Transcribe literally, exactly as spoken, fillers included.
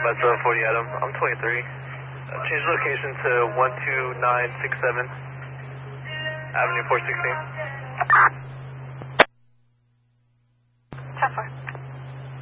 That's uh, forty Adam. I'm twenty-three. Uh, change location to one two nine six seven Avenue four sixteen.